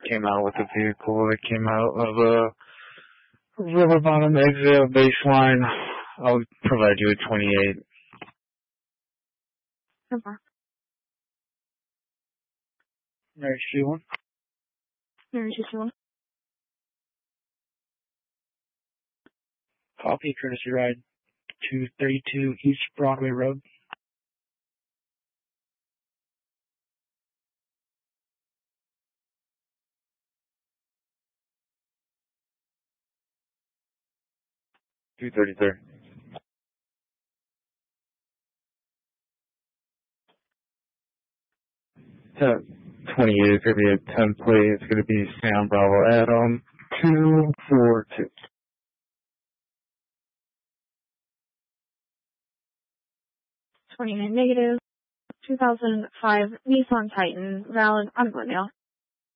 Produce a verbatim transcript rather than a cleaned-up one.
came out with a vehicle that came out of a river bottom exit of baseline. I'll provide you a twenty-eight. Okay. Mary Sheila. Mary Sheila. Copy, courtesy ride two thirty-two East Broadway Road. two thirty-three. twenty-eight is going to be a template. It's going to be Sam Bravo Adam two four two. twenty-nine negative. two thousand five Nissan Titan, valid on Glendale.